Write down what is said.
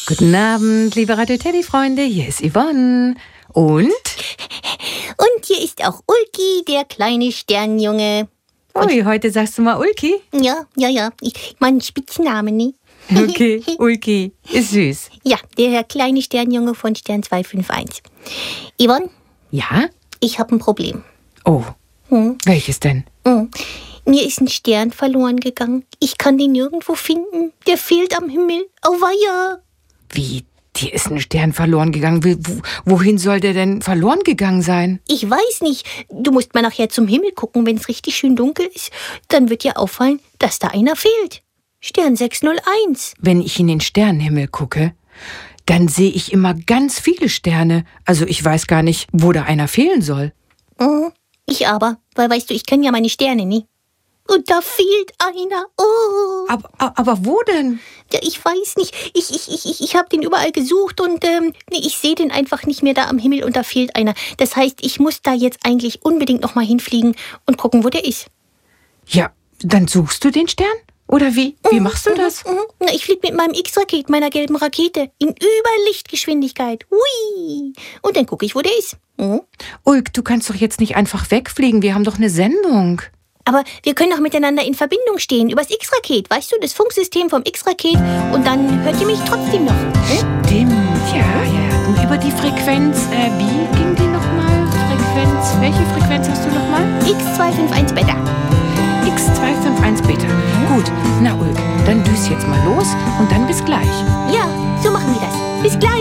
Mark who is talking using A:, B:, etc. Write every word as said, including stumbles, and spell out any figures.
A: Guten Abend, liebe Radio Teddy-Freunde, hier ist Yvonne. Und?
B: Und hier ist auch Ulki, der kleine Sternjunge.
A: Ui, heute sagst du mal Ulki?
B: Ja, ja, ja, ich, mein Spitzname, ne?
A: Okay, Ulki, ist süß.
B: Ja, der kleine Sternjunge von Stern zwei fünf eins. Yvonne,
A: Ja?
B: ich habe ein Problem.
A: Oh,
B: Hm.
A: welches denn?
B: Hm. Mir ist ein Stern verloren gegangen. Ich kann den nirgendwo finden. Der fehlt am Himmel. Auweia.
A: Wie, dir ist ein Stern verloren gegangen? Wie, wo, wohin soll der denn verloren gegangen sein?
B: Ich weiß nicht. Du musst mal nachher zum Himmel gucken, wenn es richtig schön dunkel ist. Dann wird dir auffallen, dass da einer fehlt. Stern sechs null eins.
A: Wenn ich in den Sternenhimmel gucke, dann sehe ich immer ganz viele Sterne. Also ich weiß gar nicht, wo da einer fehlen soll.
B: Mhm. Ich aber, weil weißt du, ich kenne ja meine Sterne nie. Und da fehlt einer. Oh.
A: Aber, aber wo denn?
B: Ja, ich weiß nicht. Ich, ich, ich, ich, ich habe den überall gesucht und ähm, nee, ich sehe den einfach nicht mehr da am Himmel und da fehlt einer. Das heißt, ich muss da jetzt eigentlich unbedingt noch mal hinfliegen und gucken, wo der ist.
A: Ja, dann suchst du den Stern? Oder wie? Wie machst du das?
B: Mhm, mhm. Na, ich fliege mit meinem X-Raket, meiner gelben Rakete, in Überlichtgeschwindigkeit. Hui. Und dann gucke ich, wo der ist. Mhm.
A: Ulk, du kannst doch jetzt nicht einfach wegfliegen. Wir haben doch eine Sendung.
B: Aber wir können doch miteinander in Verbindung stehen, übers X-Raket. Weißt du, das Funksystem vom X-Raket. Und dann hört ihr mich trotzdem noch. Hm?
A: Stimmt, ja, ja. Und über die Frequenz, äh, wie ging die nochmal? Frequenz, welche Frequenz hast du nochmal?
B: X zwei fünf eins Beta.
A: X zwei fünf eins Beta. Gut, na Ulk, dann düst jetzt mal los und dann bis gleich.
B: Ja, so machen wir das. Bis gleich.